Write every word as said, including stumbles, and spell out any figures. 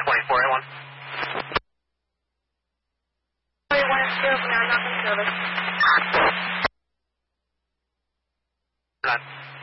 twenty-four eight one. twenty-one zero for now, not in service. Nine.